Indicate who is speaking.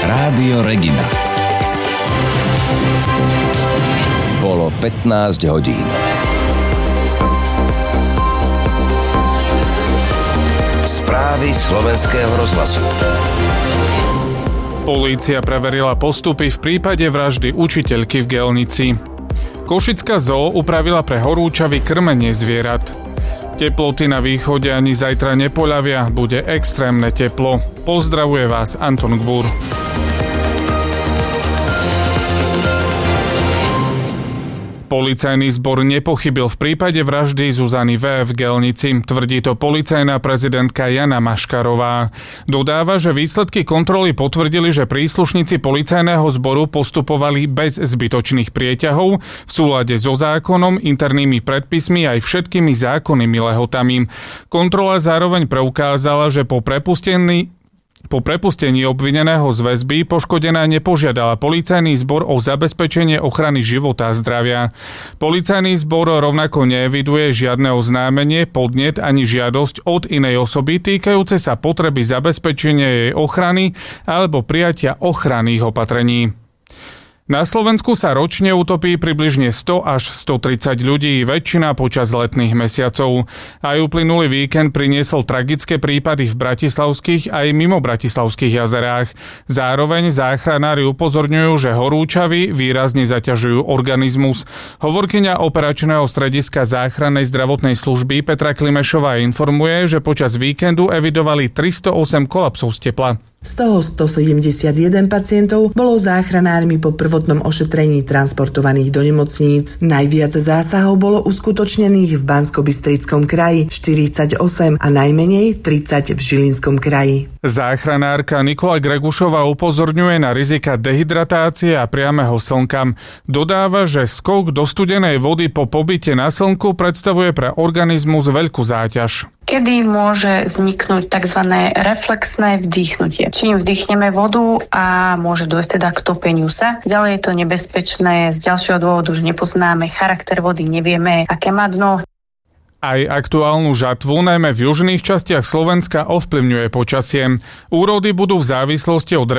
Speaker 1: Rádio Regina. Bolo 15 hodín. Správy Slovenského rozhlasu.
Speaker 2: Polícia preverila postupy v prípade vraždy učiteľky v Gelnici. Košická zoo upravila pre horúčavy krmenie zvierat. Teploty na východe ani zajtra nepoľavia, bude extrémne teplo. Pozdravuje vás Anton Gbúr. Policajný zbor nepochybil v prípade vraždy Zuzany V. v Gelnici, tvrdí to policajná prezidentka Jana Maškarová. Dodáva, že výsledky kontroly potvrdili, že príslušníci policajného zboru postupovali bez zbytočných prieťahov v súlade so zákonom, internými predpismi aj všetkými zákonnými lehotami. Kontrola zároveň preukázala, že po prepustení obvineného z väzby poškodená nepožiadala policajný zbor o zabezpečenie ochrany života a zdravia. Policajný zbor rovnako neeviduje žiadne oznámenie, podnet ani žiadosť od inej osoby týkajúce sa potreby zabezpečenia jej ochrany alebo prijatia ochranných opatrení. Na Slovensku sa ročne utopí približne 100 až 130 ľudí, väčšina počas letných mesiacov. Aj uplynulý víkend priniesol tragické prípady v bratislavských aj mimo bratislavských jazerách. Zároveň záchranári upozorňujú, že horúčavy výrazne zaťažujú organizmus. Hovorkyňa operačného strediska záchrannej zdravotnej služby Petra Klimešová informuje, že počas víkendu evidovali 308 kolapsov z tepla.
Speaker 3: Z toho 171 pacientov bolo záchranármi po prvotnom ošetrení transportovaných do nemocníc. Najviac zásahov bolo uskutočnených v Banskobystrickom kraji 48 a najmenej 30 v Žilinskom kraji.
Speaker 2: Záchranárka Nikola Gregušová upozorňuje na rizika dehydratácie a priameho slnka. Dodáva, že skok do studenej vody po pobyte na slnku predstavuje pre organizmus veľkú záťaž.
Speaker 4: Kedy môže vzniknúť tzv. Reflexné vdýchnutie. Čím vdýchneme vodu a môže dôjsť teda k topeniu sa. Ďalej je to nebezpečné z ďalšieho dôvodu, že nepoznáme charakter vody, nevieme, aké má dno.
Speaker 2: Aj aktuálnu žatvu, najmä v južných častiach Slovenska, ovplyvňuje počasie. Úrody budú v závislosti od